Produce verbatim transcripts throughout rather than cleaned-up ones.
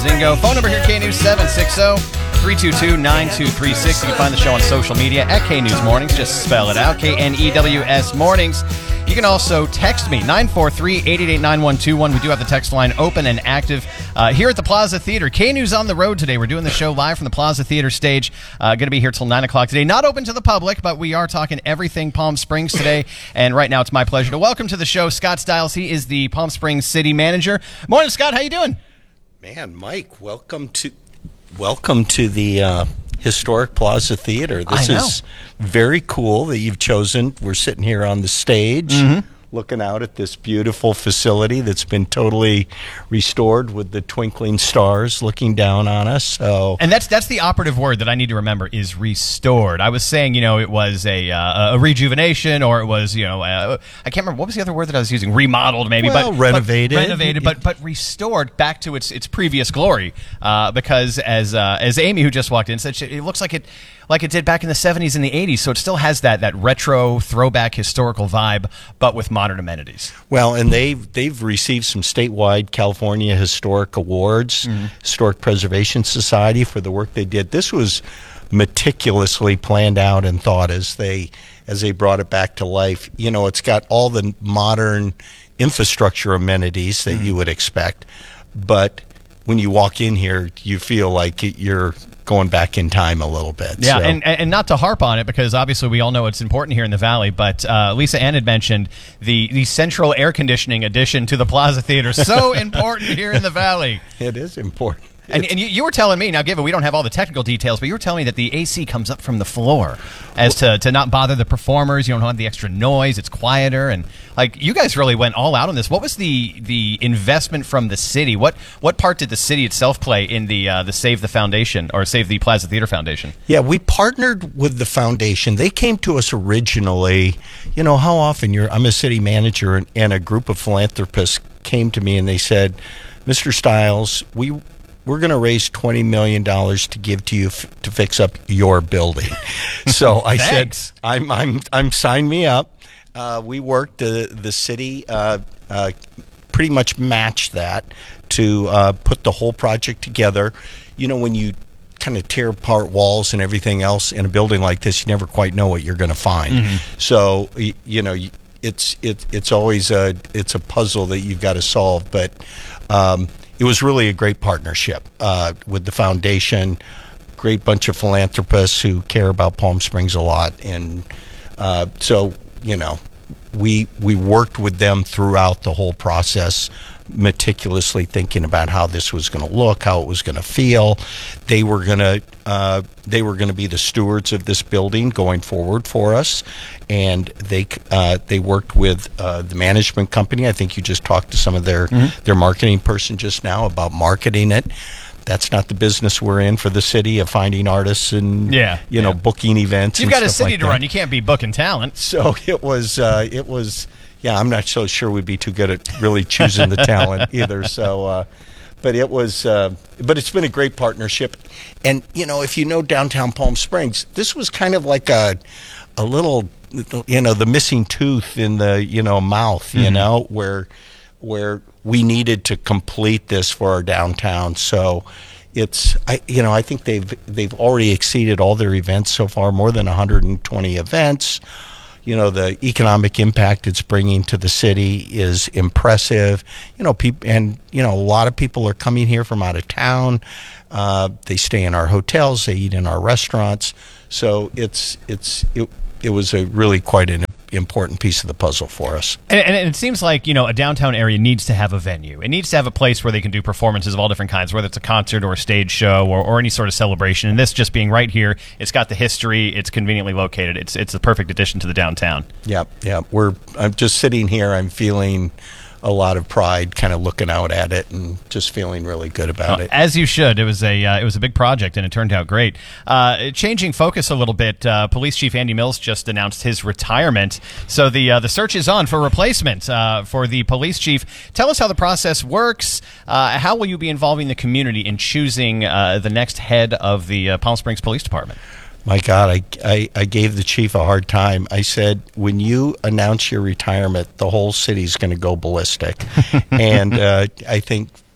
Zingo. Phone number here, K News seven six zero, three two two, nine two three six. You can find the show on social media at K News Mornings. Just spell it out, K N E W S Mornings. You can also text me, nine four three, eight eight eight, nine one two one. We do have the text line open and active uh, here at the Plaza Theater. K-News on the road today. We're doing the show live from the Plaza Theater stage. Uh, going to be here till nine o'clock today. Not open to the public, but we are talking everything Palm Springs today. And right now it's my pleasure to welcome to the show Scott Stiles. He is the Palm Springs City Manager. Morning, Scott. How you doing? Man, Mike, welcome to welcome to the uh, historic Plaza Theater. This is very cool that you've chosen. We're sitting here on the stage, mm-hmm. looking out at this beautiful facility that's been totally restored with the twinkling stars looking down on us. So, and that's that's the operative word that I need to remember is restored. I was saying, you know, it was a uh, a rejuvenation, or it was, you know, uh, I can't remember what was the other word that I was using. Remodeled, maybe, well, but renovated, but renovated, but but restored back to its its previous glory. Uh, because as uh, as Amy, who just walked in, said, it looks like it. like it did back in the seventies and the eighties, so it still has that that retro, throwback, historical vibe, but with modern amenities. Well, and they've, they've received some statewide California Historic Awards, mm-hmm. Historic Preservation Society, for the work they did. This was meticulously planned out and thought as they as they brought it back to life. You know, it's got all the modern infrastructure amenities that mm-hmm. you would expect, but when you walk in here, you feel like you're going back in time a little bit. Yeah, so. and, and not to harp on it, because obviously we all know it's important here in the Valley, but uh, Lisa Ann had mentioned the, the central air conditioning addition to the Plaza Theater. So important here in the Valley. It is important. And, and you, you were telling me, now given we don't have all the technical details, but you were telling me that the A C comes up from the floor as to, to not bother the performers. You don't have the extra noise. It's quieter. And like you guys really went all out on this. What was the the investment from the city? What what part did the city itself play in the uh, the Save the Foundation or Save the Plaza Theater Foundation? Yeah, we partnered with the foundation. They came to us originally. You know, how often you're I'm a city manager, and, and a group of philanthropists came to me and they said, Mister Stiles, we we're going to raise twenty million dollars to give to you f- to fix up your building. So I said, I'm, I'm, I'm sign me up. Uh, we worked, the, the city uh, uh, pretty much matched that to uh, put the whole project together. You know, when you kind of tear apart walls and everything else in a building like this, you never quite know what you're going to find. Mm-hmm. So, you, you know, it's, it, it's always a, it's a puzzle that you've got to solve. But, um, it was really a great partnership uh, with the foundation, great bunch of philanthropists who care about Palm Springs a lot. And uh, so, you know, we we worked with them throughout the whole process, meticulously thinking about how this was going to look, how it was going to feel. They were going to uh, they were going to be the stewards of this building going forward for us, and they uh, they worked with uh, the management company. I think you just talked to some of their mm-hmm. their marketing person just now about marketing it. That's not the business we're in for the city of finding artists and yeah, you know yeah. booking events. You've and got a stuff city like to that. run. You can't be booking talent. So it was uh, it was. Yeah, I'm not so sure we'd be too good at really choosing the talent either. So, uh, but it was, uh, but it's been a great partnership. And you know, if you know downtown Palm Springs, this was kind of like a, a little, you know, the missing tooth in the you know mouth, you mm-hmm. know, where, where we needed to complete this for our downtown. So, it's, I, you know, I think they've they've already exceeded all their events so far, more than one hundred twenty events. You know, the economic impact it's bringing to the city is impressive. You know, people, and you know, a lot of people are coming here from out of town. Uh, they stay in our hotels, they eat in our restaurants. So it's it's it, it was a really quite an important piece of the puzzle for us. And, and it seems like, you know, a downtown area needs to have a venue. It needs to have a place where they can do performances of all different kinds, whether it's a concert or a stage show or, or any sort of celebration. And this just being right here, it's got the history, it's conveniently located. It's it's the perfect addition to the downtown. Yeah, yeah. We're I'm just sitting here, I'm feeling a lot of pride kind of looking out at it and just feeling really good about well, it. As you should. It was a uh, it was a big project and it turned out great. Uh, changing focus a little bit, uh, Police Chief Andy Mills just announced his retirement. So the uh, the search is on for replacement uh, for the police chief. Tell us how the process works. Uh, how will you be involving the community in choosing uh, the next head of the uh, Palm Springs Police Department? My God, I, I, I gave the chief a hard time. I said, when you announce your retirement, the whole city's going to go ballistic. and uh, I think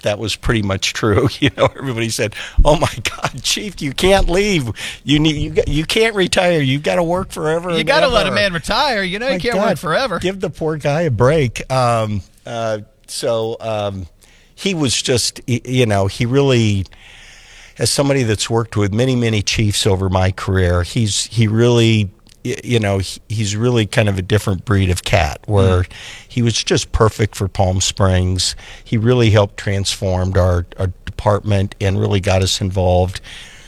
that was pretty much true. You know, everybody said, "Oh my God, Chief, you can't leave. You need you you can't retire. You've got to work forever. You got to let a man retire. You know, My you can't God, work forever. Give the poor guy a break." Um, uh, so um, he was just, you know, he really, as somebody that's worked with many many chiefs over my career, he's he really. You know, he's really kind of a different breed of cat where mm. he was just perfect for Palm Springs. He really helped transform our, our department and really got us involved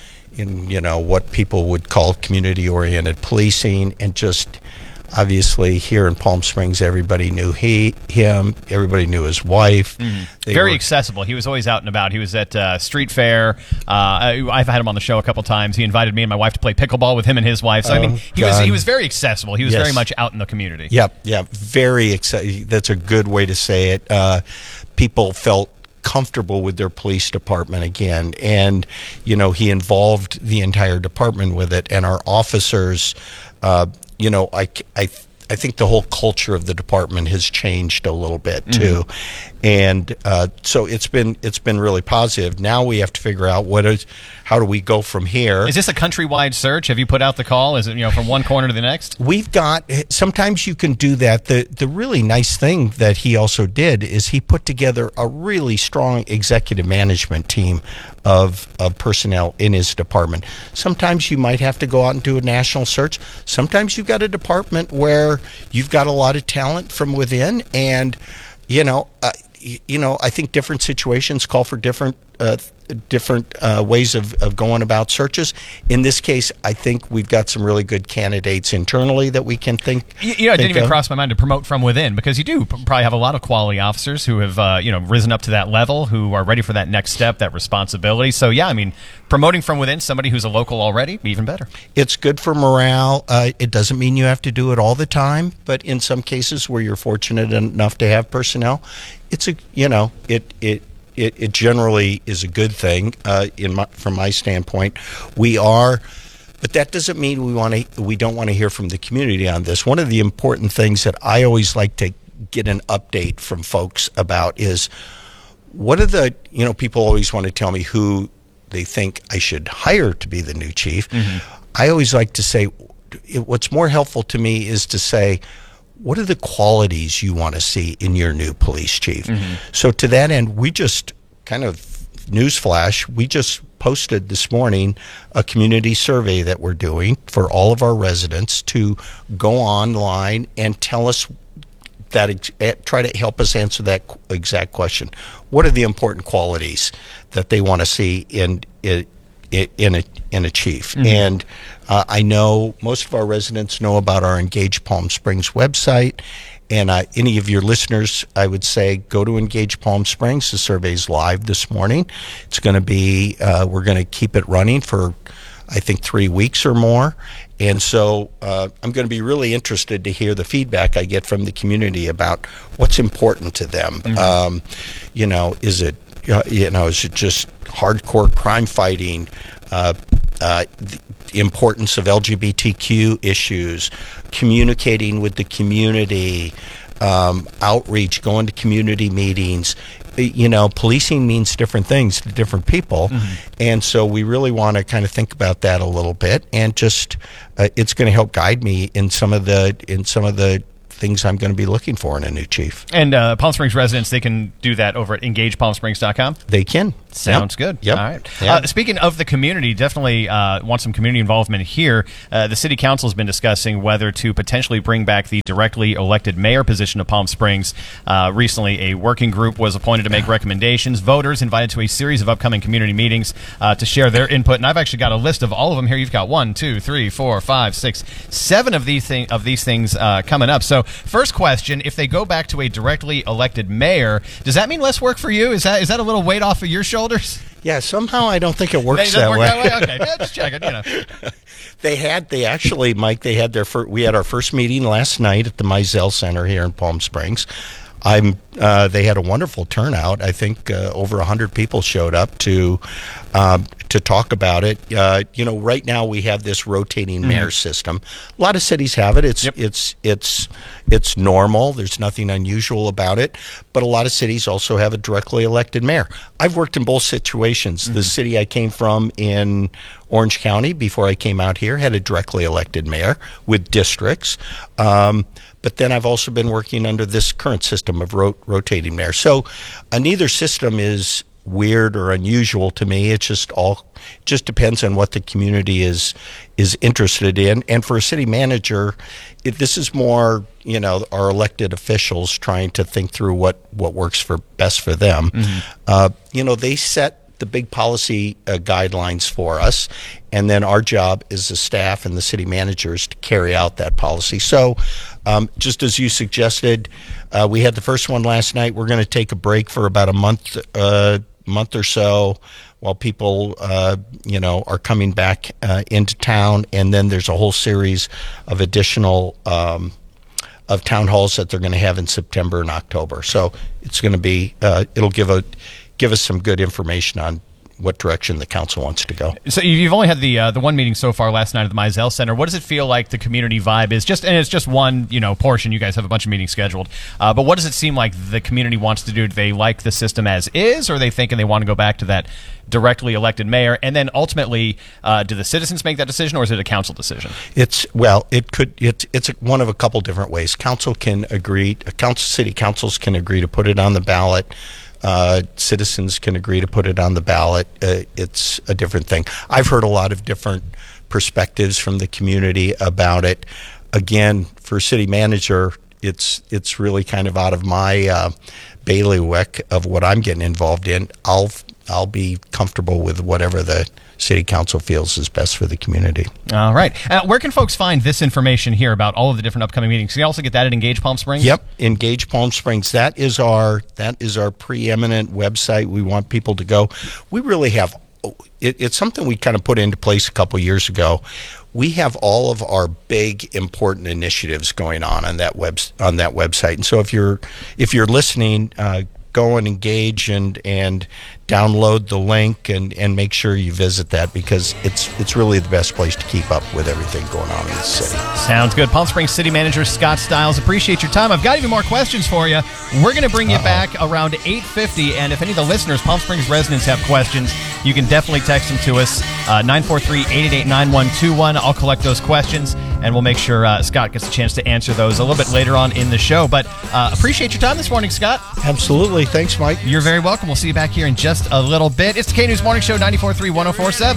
in, you know, what people would call community-oriented policing. And just obviously here in Palm Springs, everybody knew he, him, everybody knew his wife. Mm. Very were, accessible. He was always out and about. He was at uh, Street Fair. Uh, I've had him on the show a couple times. He invited me and my wife to play pickleball with him and his wife. So, I mean, he God. was he was very accessible. He was yes. very much out in the community. Yep, yeah, very excited. That's a good way to say it. Uh, people felt comfortable with their police department again, and you know, he involved the entire department with it, and our officers. Uh, you know, I, I, I think the whole culture of the department has changed a little bit too, mm-hmm. and uh, so it's been it's been really positive. Now we have to figure out what is, how do we go from here? Is this a countrywide search? Have you put out the call? Is it, you know, from one corner to the next? We've got. Sometimes you can do that. The the really nice thing that he also did is he put together a really strong executive management team of of personnel in his department. Sometimes you might have to go out and do a national search. Sometimes you've got a department where you've got a lot of talent from within, and you know, uh, you know, I think different situations call for different uh, different uh, ways of, of going about searches. In this case, I think we've got some really good candidates internally that we can think. You, you know, it didn't even of. cross my mind to promote from within, because you do probably have a lot of quality officers who have uh, you know risen up to that level, who are ready for that next step, that responsibility. So yeah, I mean, promoting from within somebody who's a local already, even better. It's good for morale. Uh, it doesn't mean you have to do it all the time, but in some cases where you're fortunate enough to have personnel, it's a you know it it. It, it generally is a good thing uh, in my, from my standpoint. We are, but that doesn't mean we want to. We don't want to hear from the community on this. One of the important things that I always like to get an update from folks about is what are the you know people always want to tell me who they think I should hire to be the new chief. Mm-hmm. I always like to say what's more helpful to me is to say, what are the qualities you want to see in your new police chief? Mm-hmm. So to that end, we just kind of, newsflash, we just posted this morning a community survey that we're doing for all of our residents to go online and tell us that, try to help us answer that exact question. What are the important qualities that they want to see in in, in a in a chief? Mm-hmm. And uh, I know most of our residents know about our Engage Palm Springs website, and uh, any of your listeners, I would say, go to Engage Palm Springs. The survey's live this morning. It's going to be, uh, we're going to keep it running for, I think, three weeks or more. And so uh, I'm going to be really interested to hear the feedback I get from the community about what's important to them. Mm-hmm. Um, you know, is it, you know, is it just hardcore crime fighting? Uh, uh, the importance of L G B T Q issues, communicating with the community, um, outreach, going to community meetings. You know, policing means different things to different people. Mm-hmm. And so we really want to kind of think about that a little bit, and just uh, it's going to help guide me in some of the in some of the things I'm going to be looking for in a new chief. And uh, Palm Springs residents, they can do that over at engage palm springs dot com? They can. Sounds yep. good. Yep. All right. Yep. Uh, speaking of the community, definitely uh, want some community involvement here. Uh, the city council has been discussing whether to potentially bring back the directly elected mayor position of Palm Springs. Uh, recently, a working group was appointed to make recommendations. Voters invited to a series of upcoming community meetings uh, to share their input. And I've actually got a list of all of them here. You've got one, two, three, four, five, six, seven of these, thing, of these things uh, coming up. So first question, if they go back to a directly elected mayor, does that mean less work for you? Is that is that a little weight off of your shoulders? Yeah, somehow I don't think it works that, that work way. that way. Okay, yeah, just checking. You know, they had they actually, Mike. They had their first, we had our first meeting last night at the Mizell Center here in Palm Springs. I'm. Uh, they had a wonderful turnout. I think uh, over a hundred people showed up to um, to talk about it. Uh, you know, right now we have this rotating mm-hmm. mayor system. A lot of cities have it. It's yep. it's it's it's normal. There's nothing unusual about it. But a lot of cities also have a directly elected mayor. I've worked in both situations. Mm-hmm. The city I came from in Orange County before I came out here had a directly elected mayor with districts. Um, but then I've also been working under this current system of ro- rotating mayor. So uh, neither system is weird or unusual to me. It just all just depends on what the community is is interested in. And for a city manager, it, this is more, you know, our elected officials trying to think through what, what works for best for them. Mm-hmm. Uh, you know, they set the big policy uh, guidelines for us, and then our job is the staff and the city managers to carry out that policy. So um, just as you suggested, uh, we had the first one last night. We're going to take a break for about a month uh, month or so while people uh, you know are coming back uh, into town, and then there's a whole series of additional um, of town halls that they're going to have in September and October. So it's going to be uh, it'll give a give us some good information on what direction the council wants to go. So you've only had the uh, the one meeting so far last night at the Mizell Center. What does it feel like the community vibe is? Just and it's just one you know portion. You guys have a bunch of meetings scheduled, uh, but what does it seem like the community wants to do? Do they like the system as is, or are they thinking they want to go back to that directly elected mayor? And then ultimately, uh, do the citizens make that decision, or is it a council decision? It's well, it could. It's it's one of a couple different ways. Council can agree. Council city councils can agree to put it on the ballot. Uh, citizens can agree to put it on the ballot. Uh, it's a different thing. I've heard a lot of different perspectives from the community about it. Again, for city manager, it's it's really kind of out of my uh, bailiwick of what I'm getting involved in. I'll I'll be comfortable with whatever the city council feels is best for the community. All right. Uh, where can folks find this information here about all of the different upcoming meetings? Can you also get that at Engage Palm Springs? Yep, Engage Palm Springs. That is our that is our preeminent website. We want people to go. We really have. It, it's something we kind of put into place a couple years ago. We have all of our big important initiatives going on on that web on that website. And so if you're if you're listening, uh, go and engage and and download the link and, and make sure you visit that, because it's it's really the best place to keep up with everything going on in the city. Sounds good. Palm Springs City Manager Scott Stiles, appreciate your time. I've got even more questions for you. We're going to bring you Uh-oh. back around eight fifty, and if any of the listeners, Palm Springs residents, have questions, you can definitely text them to us, uh, nine four three, eight eight eight, nine one two one. I'll collect those questions, and we'll make sure uh, Scott gets a chance to answer those a little bit later on in the show. But uh, appreciate your time this morning, Scott. Absolutely. Thanks, Mike. You're very welcome. We'll see you back here in just a little bit. It's the K-News Morning Show, ninety-four point three, one oh four point seven.